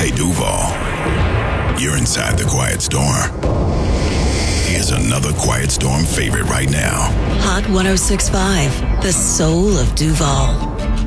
Hey, Duval, you're inside the Quiet Storm. Here's another Quiet Storm favorite right now. Hot 106.5, the soul of Duval.